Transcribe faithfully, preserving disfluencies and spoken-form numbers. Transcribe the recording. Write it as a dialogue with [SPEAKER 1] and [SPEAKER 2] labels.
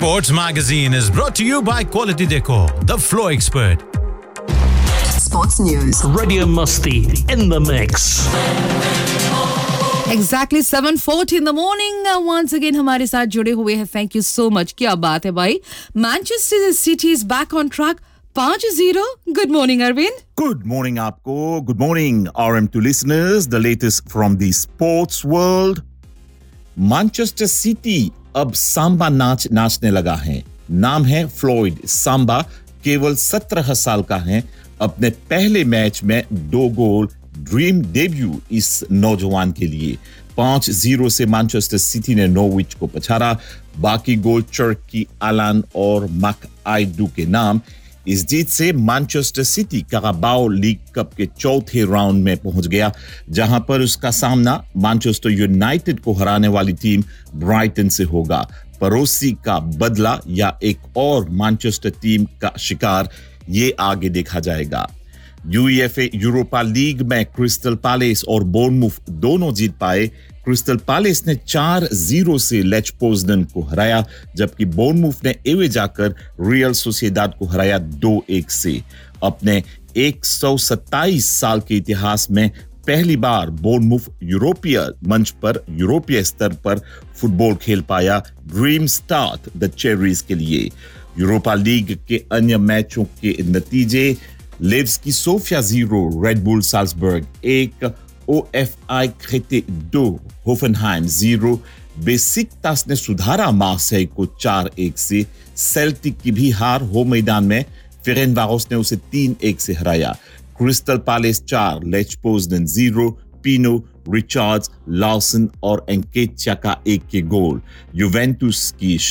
[SPEAKER 1] Sports Magazine is brought to you by Quality Decor, the Flow Expert.
[SPEAKER 2] Sports News.
[SPEAKER 3] Radio Musti in the mix.
[SPEAKER 4] Exactly seven forty in the morning. Uh, once again, हमारे साथ जुड़े हुए हैं. Thank you so much. क्या बात है भाई. Manchester City is back on track. five zero. Good morning, Arvind.
[SPEAKER 5] Good morning, aapko. Good morning, R M two listeners. The latest from the sports world. Manchester City अब सांबा नाच नाचने लगा है. नाम है फ्लॉयड सांबा. केवल सत्रह साल का है. अपने पहले मैच में दो गोल. ड्रीम डेब्यू इस नौजवान के लिए. पाँच जीरो से मैनचेस्टर सिटी ने नॉर्विच को पछाड़ा. बाकी गोल चर्की, अलान और मक आइडू के नाम. इस जीत से Manchester city Carabao league cup के चौथे राउंड में पहुंच गया, जहां पर उसका सामना मैनचेस्टर यूनाइटेड को हराने वाली टीम ब्राइटन से होगा. पड़ोसी का बदला या एक और मैनचेस्टर टीम का शिकार, ये आगे देखा जाएगा. यूईएफए यूरोपा लीग में क्रिस्टल पैलेस और बोर्नमूथ दोनों जीत पाए. क्रिस्टल पैलेस ने चार जीरो से लेच पोजनन को हराया, जबकि बोर्नमूथ ने एवे जाकर रियल सोसिएदाद को हराया दो एक से. अपने एक सौ सत्ताईस साल के इतिहास में पहली बार बोर्नमूथ यूरोपीय मंच पर यूरोपीय स्तर पर फुटबॉल खेल पाया. ड्रीम स्टार्ट द चेरीज के लिए. यूरोपा लीग के अन्य मैचों के नतीजे: लेव्स्की सोफिया जीरो, रेडबुल साल्जबर्ग एक, ओएफआई क्रेटे दो, होफनहाइम जीरो. बेसिकतास ने सुधारा मार्सेई को चार एक से. सेल्टिक की भी हार होम मैदान में. फेरेनवारोस ने उसे तीन एक से हराया. क्रिस्टल पैलेस चार, लेच पोजनन जीरो. पिनो, रिचार्ड्स, लार्सन और एंकेटिया का एक के गोल. यूवेंटुस की